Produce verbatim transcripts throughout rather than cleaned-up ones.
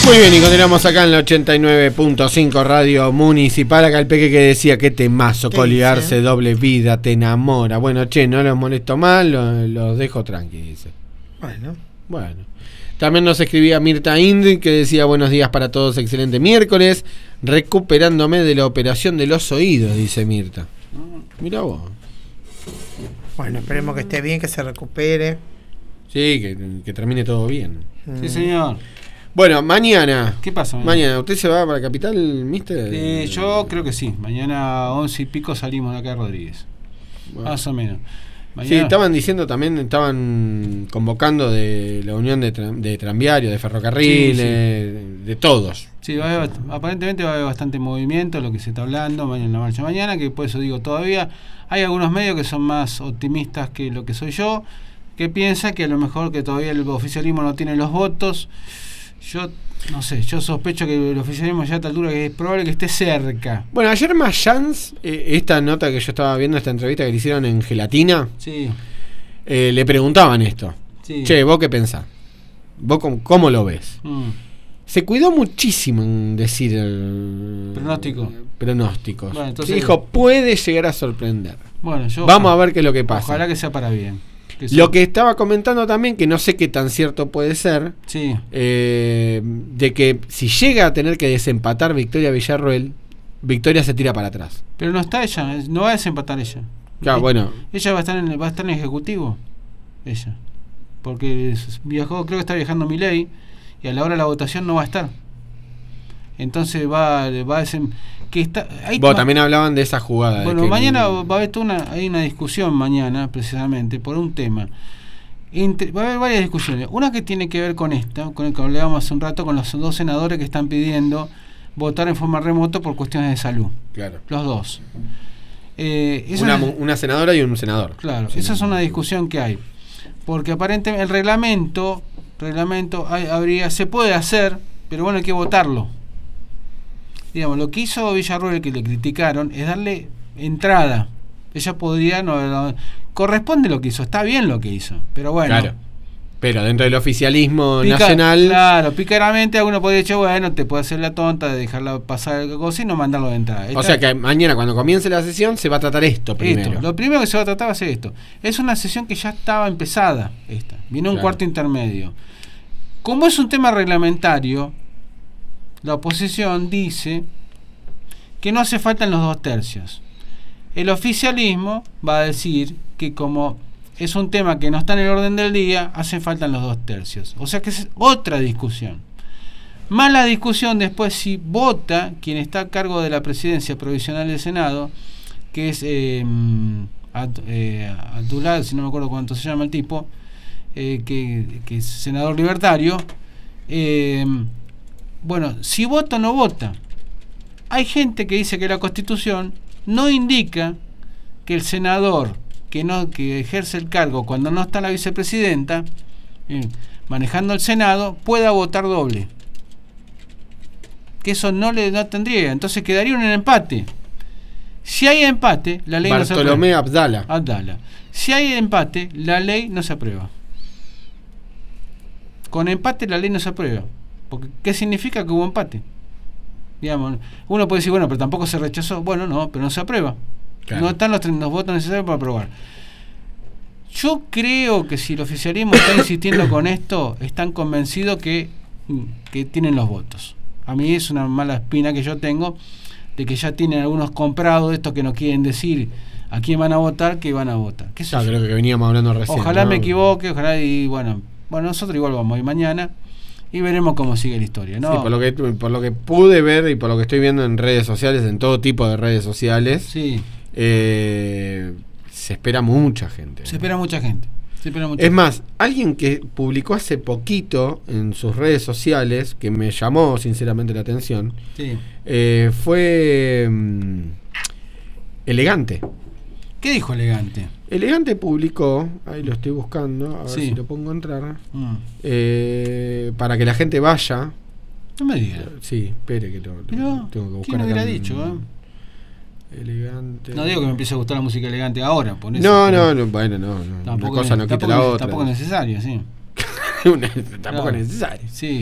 Muy bien, y continuamos acá en la ochenta y nueve punto cinco Radio Municipal. Acá el Peque que decía que temazo, colgarse, doble vida, te enamora. Bueno, che, no los molesto más, los, los dejo tranqui, dice. Bueno. Bueno. También nos escribía Mirta Indri que decía buenos días para todos, excelente miércoles, recuperándome de la operación de los oídos, dice Mirta. Mirá vos. Bueno, esperemos que esté bien, que se recupere. Sí, que, que termine todo bien. Mm. Sí, señor. Bueno, mañana. ¿Qué pasa mañana? Mañana, ¿usted se va para Capital, mister? Eh, yo creo que sí. Mañana once y pico salimos de acá de Rodríguez. Bueno. Más o menos. Mañana... Sí, estaban diciendo también, estaban convocando de la unión de, tra de tranviarios, de ferrocarriles, sí, sí. De, de todos. Sí, va a haber, aparentemente va a haber bastante movimiento, lo que se está hablando mañana en la marcha mañana, que por eso digo todavía, hay algunos medios que son más optimistas que lo que soy yo, que piensan que a lo mejor que todavía el oficialismo no tiene los votos. Yo no sé, yo sospecho que el oficialismo ya a esta altura que es probable que esté cerca. Bueno, ayer Mayans, eh, esta nota que yo estaba viendo, esta entrevista que le hicieron en Gelatina, sí. eh, le preguntaban esto. Sí. Che, ¿vos qué pensás? ¿Vos cómo, cómo lo ves? Mm. Se cuidó muchísimo en decir el pronóstico. Pronósticos. Bueno, entonces, dijo, puede llegar a sorprender. Bueno, yo Vamos ojalá, a ver qué es lo que pasa. Ojalá que sea para bien. Que lo que estaba comentando también, que no sé qué tan cierto puede ser, sí. eh, de que si llega a tener que desempatar Victoria Villarroel, Victoria se tira para atrás. Pero no está ella, no va a desempatar ella. Claro, ella, bueno. Ella va a estar en va a estar en ejecutivo. Ella. Porque viajó, creo que está viajando Milei y a la hora de la votación no va a estar. Entonces va, va a desem que está ahí. Vos también hablaban de esa jugada. Bueno, de que mañana va a haber una hay una discusión mañana precisamente por un tema. Entre, va a haber varias discusiones. Una que tiene que ver con esta, con el que hablábamos hace un rato, con los dos senadores que están pidiendo votar en forma remota por cuestiones de salud. Claro. Los dos. Eh, una, es, una senadora y un senador. Claro, sí, esa es una discusión que hay. Porque aparentemente el reglamento, reglamento hay, habría, se puede hacer, pero bueno, hay que votarlo. Digamos, lo que hizo Villarroel, que le criticaron, es darle entrada. Ella podría, no, no corresponde lo que hizo, está bien lo que hizo, pero bueno. Claro. Pero dentro del oficialismo pica, nacional. Claro, picaramente alguno podría decir, bueno, te puede hacer la tonta de dejarla pasar el cosa y no mandarlo de entrada. Esta, o sea que mañana cuando comience la sesión se va a tratar esto primero. Esto, lo primero que se va a tratar va a ser esto. Es una sesión que ya estaba empezada, esta. Viene un claro. cuarto intermedio. Como es un tema reglamentario, la oposición dice que no hace falta en los dos tercios. El oficialismo va a decir que como es un tema que no está en el orden del día, hacen falta en los dos tercios. O sea que es otra discusión. Más la discusión después si vota quien está a cargo de la presidencia provisional del Senado, que es eh, eh, Abdullah, si no me acuerdo cuánto se llama el tipo, eh, que, que es senador libertario. Eh, bueno, si vota o no vota. Hay gente que dice que la Constitución no indica que el senador que no que ejerce el cargo cuando no está la vicepresidenta eh, manejando el Senado pueda votar doble, que eso no le no tendría, entonces quedaría un empate. Si hay empate, la ley Bartolomé no se aprueba. Abdala. Abdala. Si hay empate, la ley no se aprueba. Con empate la ley no se aprueba, porque ¿qué significa que hubo empate? Digamos, uno puede decir, bueno, pero tampoco se rechazó. Bueno, no, pero no se aprueba. Claro. No están los, los votos necesarios para aprobar. Yo creo que si el oficialismo está insistiendo con esto, están convencidos que, que tienen los votos. A mí es una mala espina que yo tengo de que ya tienen algunos comprados de estos que no quieren decir a quién van a votar, que van a votar. ¿Qué claro, creo que veníamos hablando recién. Ojalá ¿no? me equivoque, ojalá y bueno, bueno, nosotros igual vamos a ir mañana y veremos cómo sigue la historia, ¿no? Sí, por lo que por lo que pude ver y por lo que estoy viendo en redes sociales, en todo tipo de redes sociales, sí. Eh, se espera mucha gente. Se espera mucha gente. Se espera mucha es gente. más, alguien que publicó hace poquito en sus redes sociales, que me llamó sinceramente la atención, sí. eh, fue um, Elegante. ¿Qué dijo Elegante? Elegante publicó, ahí lo estoy buscando, a ver sí. si lo pongo a entrar, mm. eh, para que la gente vaya. No me digas. Sí, espere que lo, lo Pero, tengo que buscar. ¿quién me hubiera acá dicho? En, ¿eh? Elegante. No digo que me empiece a gustar la música elegante ahora. Por eso, no, no, no, bueno, no, no. Tampoco una cosa es, no quita tampoco, la otra. Tampoco es necesario, sí. Una, tampoco claro. es necesario. Sí.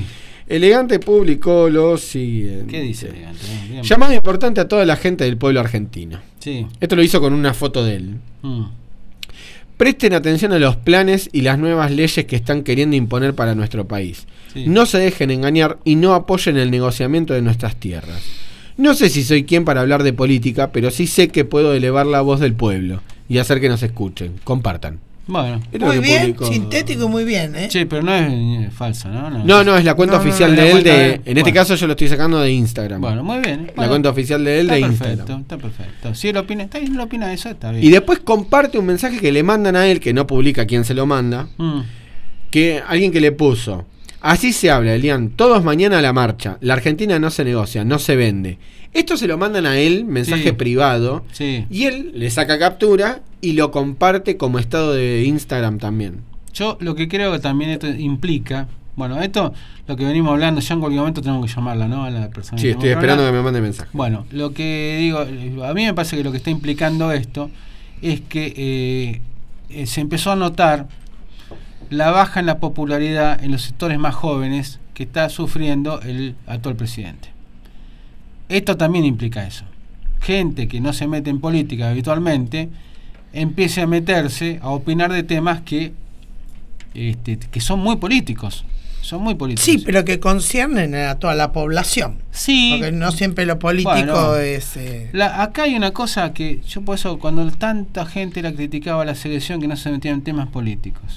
Elegante publicó lo siguiente. ¿Qué dice Elegante? Bien. Llamado importante a toda la gente del pueblo argentino. Sí. Esto lo hizo con una foto de él. Mm. Presten atención a los planes y las nuevas leyes que están queriendo imponer para nuestro país. Sí. No se dejen engañar y no apoyen el negociamiento de nuestras tierras. No sé si soy quien para hablar de política, pero sí sé que puedo elevar la voz del pueblo y hacer que nos escuchen. Compartan. Bueno. Esto Muy es lo que bien, publicó. sintético, muy bien, ¿eh? Sí, pero no es, eh, falsa, ¿no? No, No, no, es la cuenta No, no, oficial no, de la él. cuenta De, de- en este bueno. caso yo lo estoy sacando de Instagram. Bueno, muy bien. La Bueno, cuenta oficial de él está de perfecto, Instagram. está perfecto. Si él opina, está bien, él opina eso, está bien. Y después comparte un mensaje que le mandan a él, que no publica quién se lo manda, Mm. que alguien que le puso: así se habla, Elian, todos mañana a la marcha. La Argentina no se negocia, no se vende. Esto se lo mandan a él, mensaje Sí. privado, Sí. y él le saca captura y lo comparte como estado de Instagram también. Yo lo que creo que también esto implica, bueno, esto lo que venimos hablando, ya en cualquier momento tenemos que llamarla, ¿no? A la persona. Sí, que estoy tenemos esperando hablar. que me mande mensaje. Bueno, lo que digo, a mí me parece que lo que está implicando esto es que eh, eh, se empezó a notar la baja en la popularidad en los sectores más jóvenes que está sufriendo el actual presidente. Esto también implica eso. Gente que no se mete en política habitualmente empiece a meterse, a opinar de temas que, este, que son muy políticos. Son muy políticos. Sí, pero que conciernen a toda la población. Sí. Porque no siempre lo político Bueno, es... eh, La, acá hay una cosa que yo por eso cuando tanta gente la criticaba a la selección que no se metía en temas políticos.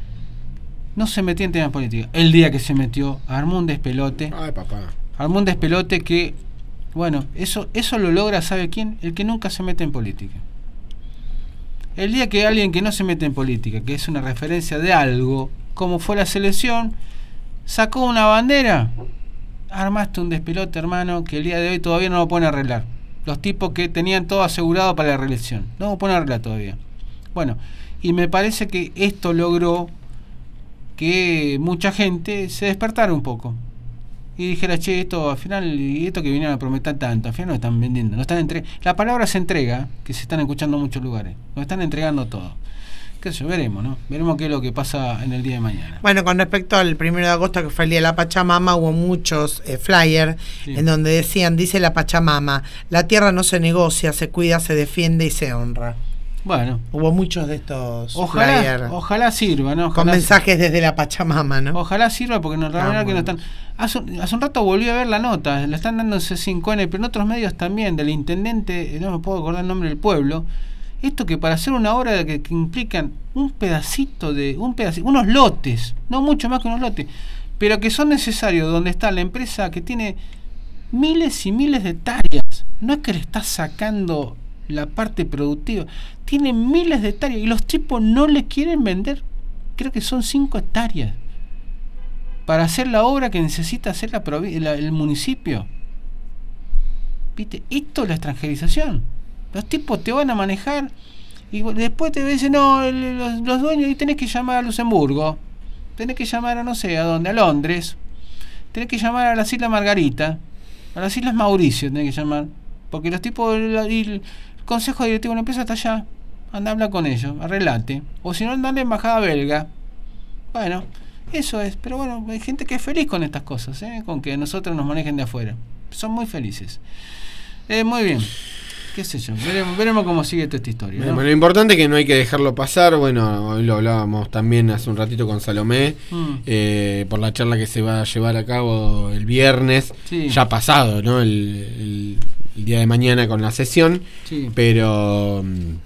No se metía en temas políticos. El día que se metió, armó un despelote. Ay, papá. Armó un despelote que, bueno, eso, eso lo logra, ¿sabe quién? El que nunca se mete en política. El día que alguien que no se mete en política, que es una referencia de algo, como fue la selección, sacó una bandera, armaste un despelote, hermano, que el día de hoy todavía no lo pueden arreglar. Los tipos que tenían todo asegurado para la reelección. No lo pueden arreglar todavía. Bueno, y me parece que esto logró que mucha gente se despertara un poco. Y dijera, che, esto al final, y esto que vinieron a prometer tanto, al final no están vendiendo, no están entre... La palabra se entrega, que se están escuchando en muchos lugares. Nos están entregando todo. Qué sé yo, veremos, ¿no? Veremos qué es lo que pasa en el día de mañana. Bueno, con respecto al primero de agosto, que fue el día de la Pachamama, hubo muchos eh, flyers Sí. en donde decían, dice la Pachamama, la tierra no se negocia, se cuida, se defiende y se honra. Bueno, Hubo muchos de estos ojalá, flyers ojalá sirva, ¿no? con Ojalá, mensajes desde la Pachamama, ¿no? ojalá sirva porque no, la Ah, verdad que no bueno. están... Hace, un- hace un rato volví a ver la nota, la están dando en C cinco N, pero en otros medios también, del intendente, no me puedo acordar el nombre del pueblo. Esto que para hacer una obra que, que implican un pedacito de... un pedacito, unos lotes, no mucho más que unos lotes, pero que son necesarios donde está la empresa que tiene miles y miles de hectáreas. No es que le está sacando la parte productiva, tiene miles de hectáreas y los tipos no le quieren vender, creo que son cinco hectáreas para hacer la obra que necesita hacer la, provi- la- el municipio. ¿Viste? Esto es la extranjerización. Los tipos te van a manejar y después te dicen, no, el- los, los dueños, y tenés que llamar a Luxemburgo, tenés que llamar a no sé a dónde, a Londres, tenés que llamar a las Islas Margarita, a las Islas Mauricio tenés que llamar, porque los tipos, el, el consejo directivo de la empresa está allá, anda a hablar con ellos, arreglate, o si no anda a la embajada belga. Bueno, eso es, pero bueno, hay gente que es feliz con estas cosas, ¿eh? Con que nosotros nos manejen de afuera, son muy felices. Eh, muy bien, qué sé yo, veremos, veremos cómo sigue toda esta historia, ¿no? Bueno, lo importante es que no hay que dejarlo pasar. Bueno, hoy lo hablábamos también hace un ratito con Salomé, Mm. eh, por la charla que se va a llevar a cabo el viernes, Sí. ya pasado, ¿no? El, el- el día de mañana con la sesión, Sí. pero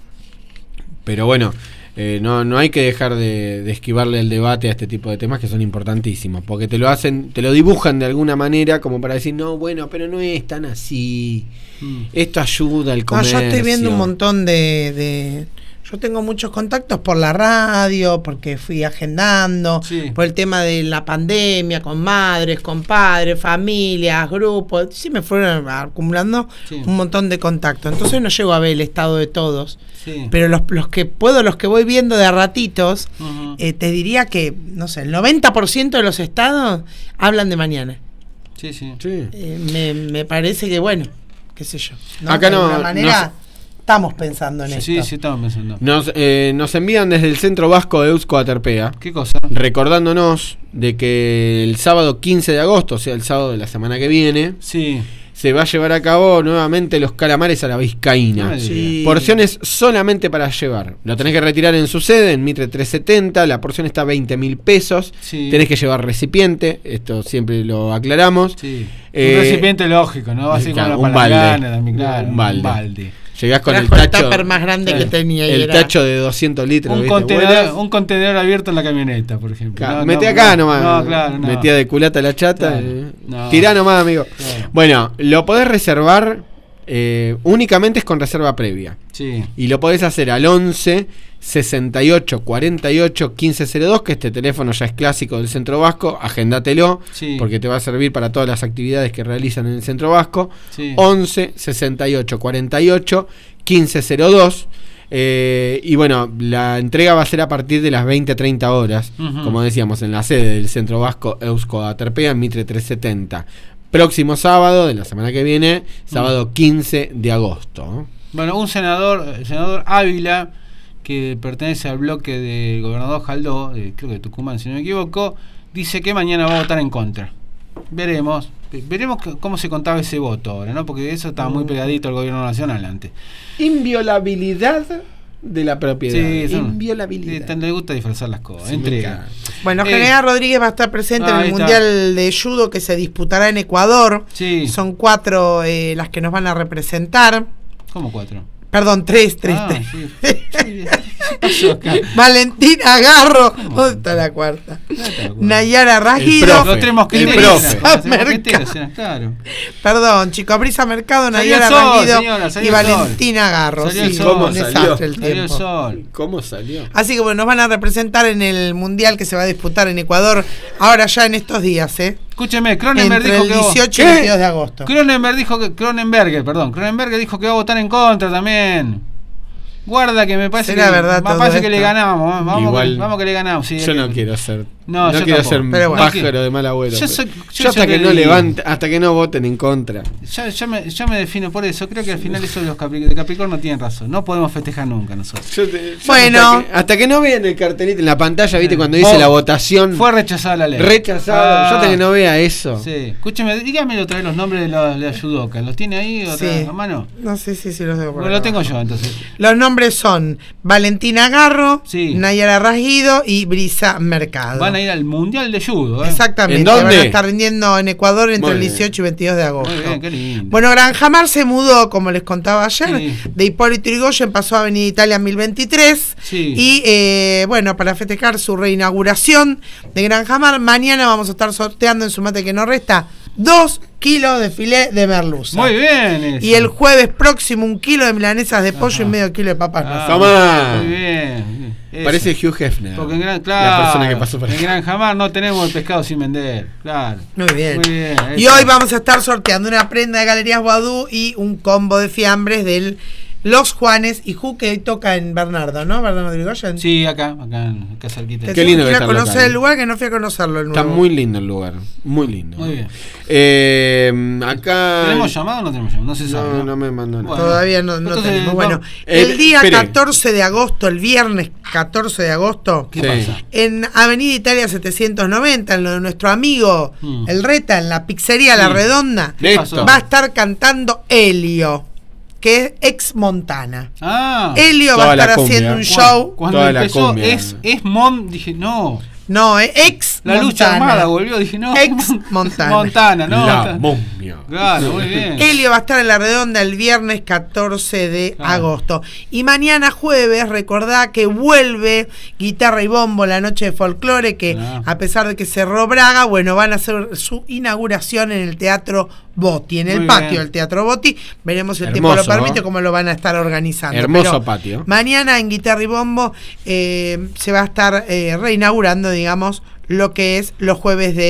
pero bueno, eh, no, no hay que dejar de, de esquivarle el debate a este tipo de temas que son importantísimos, porque te lo hacen, te lo dibujan de alguna manera como para decir, no, bueno, pero no es tan así. Mm. Esto ayuda al No, comercio. yo estoy viendo un montón de, de... Yo tengo muchos contactos por la radio, porque fui agendando, Sí. por el tema de la pandemia, con madres, con padres, familias, grupos. Sí, me fueron acumulando Sí. un montón de contactos. Entonces no llego a ver el estado de todos. Sí. Pero los, los que puedo, los que voy viendo de a ratitos, Ujú. eh, te diría que, no sé, el noventa por ciento de los estados hablan de mañana. Sí, sí. Sí. Eh, me, me parece que, bueno, qué sé yo. ¿no? Acá De no- alguna manera, estamos pensando en Sí, esto. sí, sí, estamos pensando. Nos, eh, nos envían desde el Centro Vasco de Eusko Aterpea, ¿Qué cosa? recordándonos de que el sábado quince de agosto, o sea, el sábado de la semana que viene, Sí. se va a llevar a cabo nuevamente los calamares a la vizcaína. Ay, Sí. Porciones solamente para llevar. Lo tenés que retirar en su sede, en Mitre trescientos setenta. La porción está a veinte mil pesos. Sí. Tenés que llevar recipiente. Esto siempre lo aclaramos. Sí. Eh, un recipiente lógico, ¿no? Va a ser con claro, la un balde. palangana también, claro. Un balde. Un balde. Llegás con el Trajo el tacho. tupper más grande que Claro. tenía. y El era- tacho de doscientos litros. Un ¿viste? contenedor, Buenas. un contenedor abierto en la camioneta, por ejemplo. Ca- No, Metí no, acá no, nomás. No, claro, no. Metía de culata la chata. Claro, eh. no. Tirá nomás, amigo. Claro. Bueno, lo podés reservar. eh, únicamente es con reserva previa. Sí. Y lo podés hacer al once sesenta y ocho cuarenta y ocho quince cero dos, que este teléfono ya es clásico del Centro Vasco. Agéndatelo, Sí. porque te va a servir para todas las actividades que realizan en el Centro Vasco. Sí. once sesenta y ocho cuarenta y ocho quince cero dos. Eh, y bueno, la entrega va a ser a partir de las veinte treinta horas, Ujú. como decíamos, en la sede del Centro Vasco Eusko Aterpea, en Mitre trescientos setenta. Próximo sábado de la semana que viene, sábado quince de agosto. Bueno, un senador, el senador Ávila, que pertenece al bloque del gobernador Jaldó, de, creo que de Tucumán, si no me equivoco, dice que mañana va a votar en contra. Veremos. Veremos c- cómo se contaba ese voto ahora, ¿no? Porque eso estaba muy pegadito al gobierno nacional antes. Inviolabilidad de la propiedad. Sí, son- Inviolabilidad. Le, le gusta disfrazar las cosas. Sí, me entrega. encanta. Bueno, Eh, General Rodríguez va a estar presente en ahí el está. Mundial de Judo que se disputará en Ecuador. Sí. Son cuatro eh, las que nos van a representar. ¿Cómo cuatro? Perdón, tres, tres, Ah, tres. sí. ¿Qué pasó acá? Valentina Garro. ¿Cómo? ¿Dónde está la cuarta? No te acuerdo. Nayara El Ragido. profe. Los tres El mosqueteros. profe. eran, los tres Mercado. mosqueteros eran, claro. Perdón, chicos, Brisa Mercado, Salió Nayara el sol, Ragido señora, salió y el sol. Valentina Garro. Salió Sí, el sol. un ¿Cómo desastre salió? el Salió el tiempo. sol. ¿Cómo salió? Así que bueno, nos van a representar en el Mundial que se va a disputar en Ecuador ahora ya en estos días, ¿eh? Escúcheme, Cronenberg Entre dijo el que va- dieciocho y ¿Qué? veintidós de agosto. Cronenberg dijo que Cronenberger, perdón, Cronenberger dijo que va a votar en contra también. Guarda que me parece ¿Será que, verdad me todo parece que esto? le ganamos, ¿eh? vamos, Igual, que, vamos que le ganamos. Sí, Yo el- no quiero ser. No, No, yo quiero tampoco. ser Pero bueno. pájaro de mal agüero. Yo pero- soy- yo yo hasta soy que no del- levante, hasta que no voten en contra. Yo, yo me, yo me defino por eso. Creo que al final eso de los Capri- de Capricornio tienen razón. No podemos festejar nunca nosotros. Yo te- yo Bueno. hasta que, hasta que no vean el cartelito en la pantalla, viste, cuando dice Vos- la votación Fue rechazada la ley. rechazado. Ah, Yo hasta que no vea eso. Sí, escúcheme, dígame otra vez los nombres de los de la judoka. ¿Los tiene ahí otra Sí. a mano? No sé si, si los debo por Bueno, lo acá tengo abajo. yo entonces. Los nombres son Valentina Garro, Sí. Nayara Ragido y Brisa Mercado. Van a ir al Mundial de Judo. ¿eh? Exactamente. ¿En Van dónde? a estar rindiendo en Ecuador entre Muy el bien. dieciocho y veintidós de agosto. Muy bien, qué lindo. Bueno, Granjamar se mudó, como les contaba ayer, Sí. de Hipólito Yrigoyen pasó a Avenida Italia mil veintitrés. Sí. Y eh, bueno, para festejar su reinauguración de Granjamar, mañana vamos a estar sorteando en su mate que no resta dos kilos de filé de merluza. Muy bien. Eso. Y el jueves próximo un kilo de milanesas de pollo Ajá. y medio kilo de papas. Ah, no. Tomá. Muy bien. Eso. Parece Hugh Hefner. Porque en Gran, claro, La persona que pasó por en acá. Gran Jamar no tenemos el pescado sin vender. Claro. Muy bien. Muy bien. Y eso. hoy vamos a estar sorteando una prenda de Galerías Guadú y un combo de fiambres del Los Juanes y Ju, que hoy toca en Bernardo, ¿no? Bernardo de Irigoyen. Sí, acá, acá, acá cerquita. Te Qué tengo lindo que que ir a está el conocer local. el lugar, que no fui a conocerlo el nuevo. Está muy lindo el lugar. Muy lindo. Muy bien. Eh, acá. ¿Tenemos llamado o no tenemos llamado? No se sabe. No, no me mandó nada. Bueno. Todavía no, no Entonces, tenemos. no. Bueno, Eh, el día espere. catorce de agosto, el viernes catorce de agosto, ¿Qué Sí. pasa? en Avenida Italia setecientos noventa, en lo de nuestro amigo Mm. El Reta, en la pizzería La Sí. Redonda, ¿Qué Listo. pasó? va a estar cantando Helio, que es ex Montana. Ah. Helio Toda va a la estar cumbia. haciendo un Cuando- show. Cuando Toda la empezó cumbia. es, es Mon, dije, no. No, es ex La Montana. lucha armada volvió, dije, no. Ex Montana. Montana, no. La está- momia. Claro, muy bien. Helio va a estar en La Redonda el viernes catorce de Ah. agosto. Y mañana jueves, recordá que vuelve Guitarra y Bombo, la noche de folclore, que Ah. a pesar de que cerró Braga, bueno, van a hacer su inauguración en el Teatro Botti, en el Muy patio bien. del Teatro Botti. Veremos si el Hermoso, tiempo lo permite, ¿no? cómo lo van a estar organizando. Hermoso Pero patio. mañana en Guitarra y Bombo eh, se va a estar eh, reinaugurando, digamos, lo que es los jueves de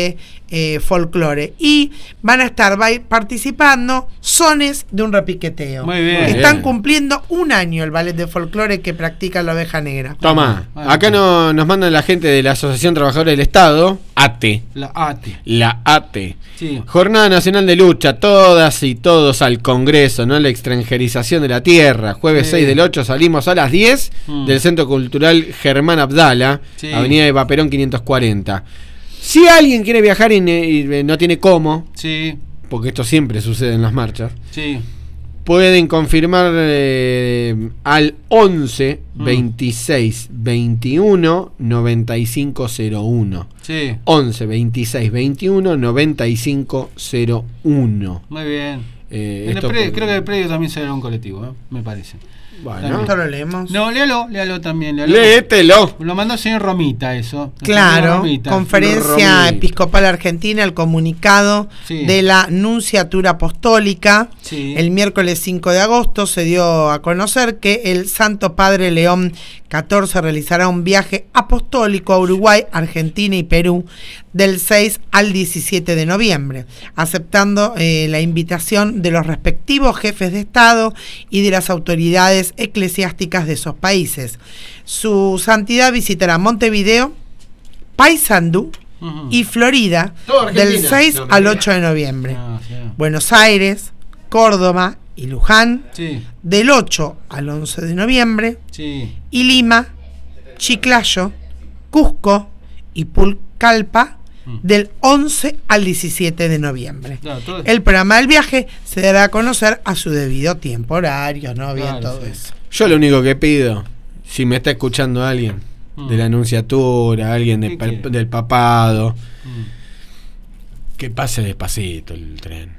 eh, folclore. Y van a estar ba- participando sones de un repiqueteo. Muy bien. Que están Bien. cumpliendo un año el ballet de folclore que practica la Oveja Negra. Toma, Ah, acá sí. no, nos mandan la gente de la Asociación Trabajadora del Estado, A T E. La A T E. La A T E. Sí. Jornada Nacional de Lucha, todas y todos al Congreso, no la extranjerización de la tierra. Jueves Sí. seis del ocho salimos a las diez Mm. del Centro Cultural Germán Abdala, Sí. Avenida de Vaperón quinientos cuarenta. Si alguien quiere viajar y, ne- y no tiene cómo, Sí, porque esto siempre sucede en las marchas, sí. pueden confirmar eh, al once Mm. veintiséis veintiuno noventa y cinco cero uno. Sí, once veintiséis veintiuno noventa y cinco cero uno. muy bien. Eh, En el esto predio- por- creo que el predio también será un colectivo, ¿eh? Me parece. Bueno, Esto lo leemos. No, léalo, léalo también. Léalo. léetelo. Lo mandó el señor Romita, eso. El señor Claro, Romita. Conferencia Romita. Episcopal Argentina, el comunicado Sí. de la Nunciatura Apostólica. Sí. El miércoles cinco de agosto se dio a conocer que el Santo Padre León catorce realizará un viaje apostólico a Uruguay, Argentina y Perú del seis al diecisiete de noviembre, aceptando eh, la invitación de los respectivos jefes de Estado y de las autoridades eclesiásticas de esos países. Su santidad visitará Montevideo, Paysandú Ujú. y Florida Todo Argentina. del seis No, al mentira. ocho de noviembre. Ah, sí. Buenos Aires, Córdoba y Luján Sí, del ocho al once de noviembre, sí. y Lima, Chiclayo, Cusco y Pucallpa Mm. del once al diecisiete de noviembre. Claro, todo- El programa del viaje se dará a conocer a su debido tiempo, horarios, no bien Claro, todo sí. eso. Yo lo único que pido, si me está escuchando alguien Mm. de la Anunciatura, alguien de ¿Qué pa- quiere? del papado, Mm. que pase despacito el tren.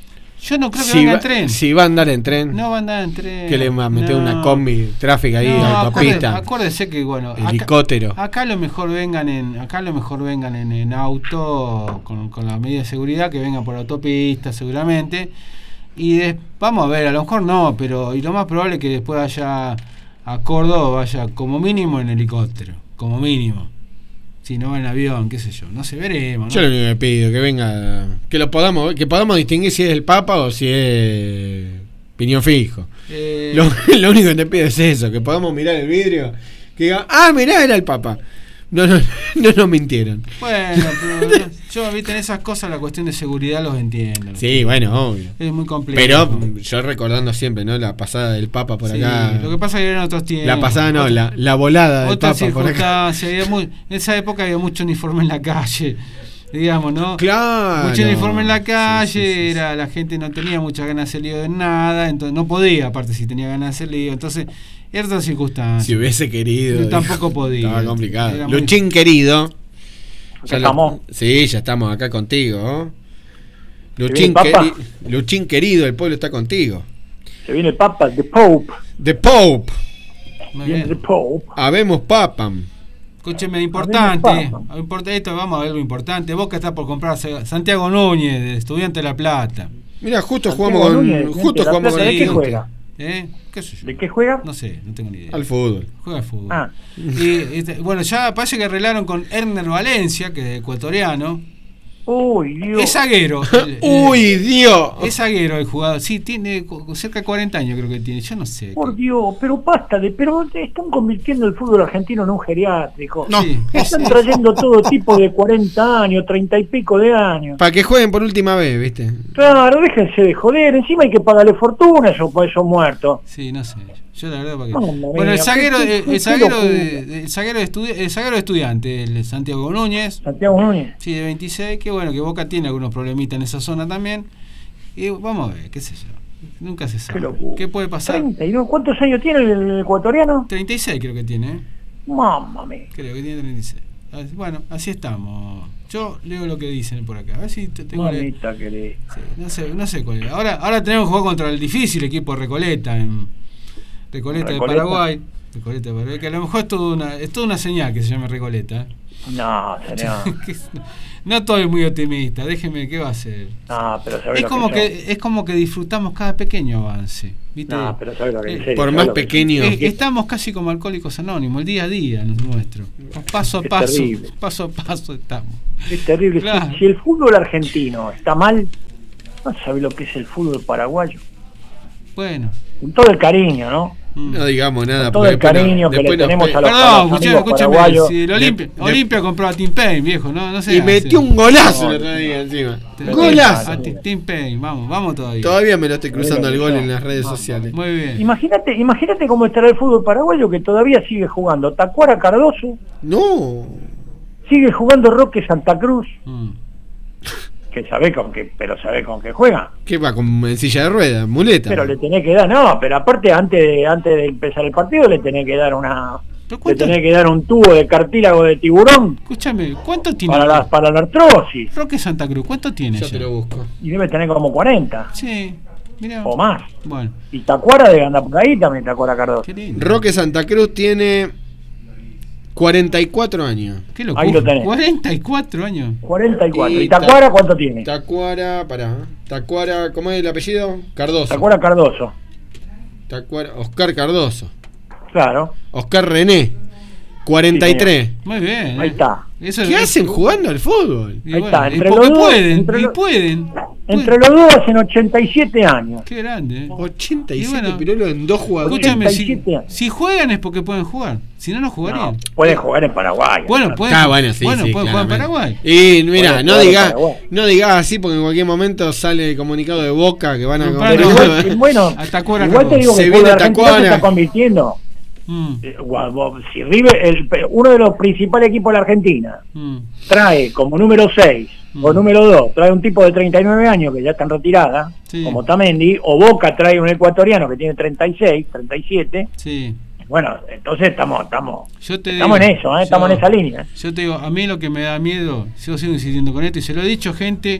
Yo no creo que Si venga va, en tren. si va a andar en tren, No va a andar en tren. que le va a meter No. una combi tráfica ahí, No, autopista, acuerde- acuérdese que bueno, acá- helicóptero. Acá, lo mejor vengan en, acá lo mejor vengan en, en auto con, con la medida de seguridad, que vengan por autopista seguramente. Y des- vamos a ver, a lo mejor no, pero y lo más probable es que después vaya a Córdoba, vaya como mínimo en helicóptero, como mínimo. Si no va en avión, qué sé yo, no sé, veremos. Yo ¿no? lo único que pido, que venga, que lo podamos, que podamos distinguir si es el Papa o si es piñón fijo. Eh, Lo, lo único que te pido es eso, que podamos mirar el vidrio, que diga, ah, mirá, era el Papa. No, no, no nos mintieron. Bueno, pero no, yo, viste, en esas cosas la cuestión de seguridad los entiendo. Sí, bueno, obvio. Es muy complejo. Pero yo recordando siempre, ¿no? La pasada del Papa por Sí, acá. lo que pasa es que eran otros tiempos. La pasada no, Otra- la, la volada del Otras Papa por acá. circunstancias. Había muy- en esa época había mucho uniforme en la calle, digamos, ¿no? Claro. Mucho uniforme en la calle, Sí, sí, sí, sí. era la gente no tenía muchas ganas de hacer lío de nada, entonces no podía, aparte si tenía ganas de hacer lío, entonces eran otras circunstancias. Si hubiese querido. Yo tampoco podía. Estaba complicado. Era muy- Luchín querido. ¿Ya lo- estamos? sí, ya estamos acá contigo. ¿no? ¿Se Luchín, viene el Papa? queri- Luchín querido, el pueblo está contigo. Se viene el Papa, The Pope. The Pope. Muy Viene bien. The Pope. Habemos papam. Escúcheme, importante, Habemos importa esto, vamos a ver lo importante. Boca está por comprarse Santiago Núñez, de Estudiante de La Plata. Mira, justo Santiago jugamos con. Núñez, Justo de La jugamos Plata, con ¿de qué el- juega? ¿Eh? ¿Qué sé yo? ¿De qué juega? No sé, no tengo ni idea. Al fútbol. Juega al fútbol. Ah. Y, este, bueno, ya parece que arreglaron con Erner Valencia, que es ecuatoriano. Uy, Dios. Es zaguero. el- el- Uy, Dios. Es zaguero el jugador. Sí, tiene co- cerca de cuarenta años creo que tiene. Yo no sé. Por Dios, pero basta de, pero están convirtiendo el fútbol argentino en un geriátrico. No. Sí. Están trayendo todo tipo de cuarenta años, treinta y pico de años. Para que jueguen por última vez, ¿viste? Claro, déjense de joder, encima hay que pagarle fortuna a esos, a esos muertos. Sí, no sé. Yo la verdad para qué. Mamma Bueno, el mía, zaguero, qué- el, qué- el qué zaguero, locura. de, de- el zaguero, de estudi- el zaguero de estudiante, el Santiago Núñez. Santiago Núñez. Sí, de veintiséis, que bueno, que Boca tiene algunos problemitas en esa zona también. Y vamos a ver, qué sé yo. Nunca se sabe. Qué locura. ¿Qué puede pasar? treinta y nueve, ¿cuántos años tiene el ecuatoriano? treinta y seis creo que tiene, ¿eh? Mamma mía. Creo que tiene treinta y seis. Así- Bueno, así estamos. Yo leo lo que dicen por acá. A ver si te- tengo la- Mamita querida. sí, no sé, no sé cuál es. Ahora, ahora tenemos que jugar contra el difícil equipo de Recoleta en Recoleta, de Recoleta. Paraguay. Recoleta, pero que a lo mejor es toda una, es toda una señal que se llama Recoleta. ¿eh? No, señor. No estoy muy optimista, déjeme, ¿qué va a hacer? No, pero ¿sabes Es lo como que, que es como que disfrutamos cada pequeño avance, ¿viste? No, pero ¿sabes lo que Eh, en serio, Por ¿sabes más lo que- pequeño. Eh, estamos casi como alcohólicos anónimos, el día a día nuestro. Paso a Es paso, terrible. paso a paso estamos. Es terrible. Claro. Si, si el fútbol argentino está mal, no sabe lo que es el fútbol paraguayo. Bueno. Con todo el cariño, ¿no? mm. No digamos nada. Con todo porque el después nos- cariño que le después nos tenemos pe- a los- Perdón, los escuchame, amigos escúchame, paraguayos. si el Olimpia, de- Olimpia compró a Tim Payne, viejo, no, no sé. Y metió un golazo No, el otro día encima. Te- ¡Golazo! A Tim Tim Payne, vamos, vamos todavía. Todavía me lo estoy cruzando el gol en las redes Vamos. sociales. Muy bien. Imagínate, imagínate cómo estará el fútbol paraguayo que todavía sigue jugando Tacuara Cardoso, No. sigue jugando Roque Santa Cruz, Mm. que sabe con qué, pero sabe con qué juega. ¿Qué va? Con en silla de ruedas, muleta. Pero le tenés que dar, no, pero aparte antes de, antes de empezar el partido le tenés que dar una, ¿Pero le cuánto- tenés que dar un tubo de cartílago de tiburón Escúchame, ¿cuánto tiene para la, para la artrosis Roque Santa Cruz? ¿Cuánto tiene Ya ya? te lo busco. y debe tener como cuarenta Sí, mira. o más. Bueno, Y Tacuara debe andar por ahí también, Tacuara Cardoso. qué lindo. Roque Santa Cruz tiene cuarenta y cuatro años. Qué locura. Ahí lo tenés. cuarenta y cuatro años. cuarenta y cuatro. Y ¿Y Tacuara cuánto tiene? Tacuara, pará. Tacuara, ¿cómo es el apellido? Cardoso. Tacuara Cardoso, Tacuara, Oscar Cardoso. claro. Oscar René, cuarenta y tres. Muy bien. Ahí eh. está. Eso ¿Qué es- hacen jugando al fútbol? Y Ahí bueno, está, y entre porque los dos, pueden, entre y los- pueden. Entre Pueden. los dos hacen ochenta y siete años. Qué grande. eh. ochenta y Y siete bueno, pirulos en dos jugadores. Escúchame, si, ochenta y siete. si juegan es porque pueden jugar. Si no, no jugarían. No, pueden jugar en Paraguay. Bueno, pueden, Ah, bueno, sí, bueno, sí, pueden jugar en claramente. Paraguay. Y mira, Pueden no jugar en digas Paraguay. no digas así porque en cualquier momento sale el comunicado de Boca que van a Comprar- Pero comprar- igual, bueno, A Tacuara igual te digo Se que el viene fútbol argentino Tacuara. se está convirtiendo. Mm, eh, gua- gua- Si River, el, uno de los principales equipos de la Argentina, mm, trae como número seis Mm. o número dos, trae un tipo de treinta y nueve años que ya está en retirada, Sí. como Tamendi, o Boca trae un ecuatoriano que tiene treinta y seis, treinta y siete. sí. Bueno, entonces estamos estamos Yo te estamos digo, en eso, ¿eh? estamos yo- en esa línea. Yo te digo, a mí lo que me da miedo, yo sigo insistiendo con esto y se lo he dicho gente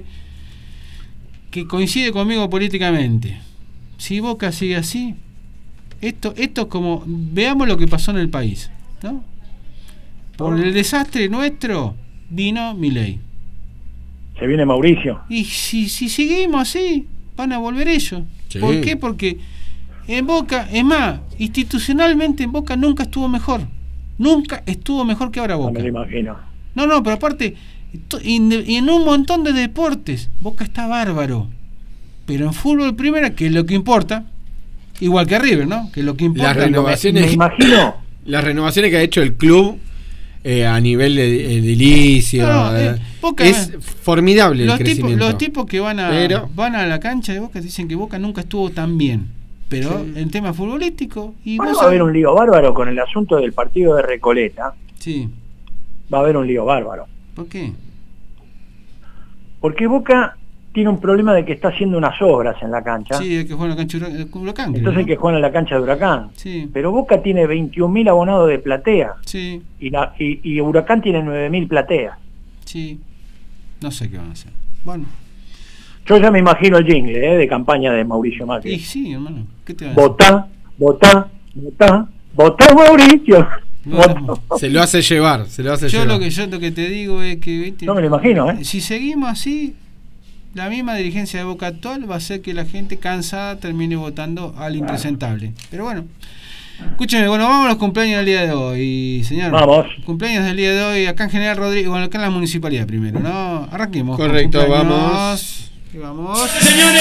que coincide conmigo políticamente. Si Boca sigue así, esto esto es como, veamos lo que pasó en el país, ¿no? Por el desastre nuestro vino Milei. Se viene Mauricio. Y si, si seguimos así, van a volver ellos. Sí. ¿Por qué? Porque en Boca, es más, institucionalmente en Boca nunca estuvo mejor. Nunca estuvo mejor que ahora No Boca. me lo imagino. No, no, pero aparte, to- y en y en un montón de deportes, Boca está bárbaro. Pero en fútbol primera, que es lo que importa, igual que River, ¿no? Que es lo que importa. Las renovaciones, Me imagino. las renovaciones que ha hecho el club eh, a nivel de edilicio No, no, eh, eh, Boca, es eh, formidable el Los tipos, crecimiento. los tipos que van a Pero- van a la cancha de Boca dicen que Boca nunca estuvo tan bien. Pero Sí. en tema futbolístico. Y Bueno, vos va a haber sabés- un lío bárbaro con el asunto del partido de Recoleta. Sí. Va a haber un lío bárbaro. ¿Por qué? Porque Boca tiene un problema de que está haciendo unas obras en la cancha. Sí, hay que jugar en la cancha de Huracán, Huracán, creo, Entonces hay ¿no? que jugar en la cancha de Huracán. Sí, Pero Boca tiene veintiún mil abonados de platea sí, y, la, y, y Huracán tiene nueve mil plateas. sí. No sé qué van a hacer. Bueno, Yo ya me imagino el jingle eh, de campaña de Mauricio y Macri. sí, hermano. ¿Qué te van a hacer? Votá, votá, votá, votá Mauricio. Bueno, Votá. Se lo hace llevar, se lo hace Yo llevar. lo que yo lo que te digo es que, ¿viste? No me lo imagino, ¿eh? Si seguimos así, la misma dirigencia de Boca actual va a hacer que la gente cansada termine votando al impresentable. Pero bueno, escúcheme, bueno, vamos a los cumpleaños del día de hoy, señor. Vamos. Cumpleaños del día de hoy acá en General Rodríguez, bueno, acá en la municipalidad primero, ¿no? Arranquemos. con Correcto, cumpleaños. vamos. Y vamos.